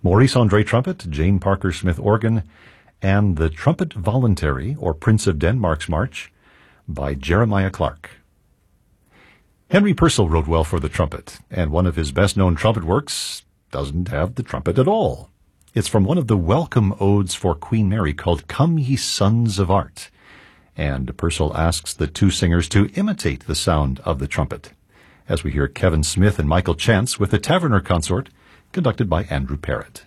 Maurice Andre trumpet, Jane Parker Smith organ, and the Trumpet Voluntary, or Prince of Denmark's March, by Jeremiah Clark. Henry Purcell wrote well for the trumpet, and one of his best-known trumpet works doesn't have the trumpet at all. It's from one of the welcome odes for Queen Mary called Come Ye Sons of Art, and Purcell asks the two singers to imitate the sound of the trumpet, as we hear Kevin Smith and Michael Chance with the Taverner Consort, conducted by Andrew Parrott.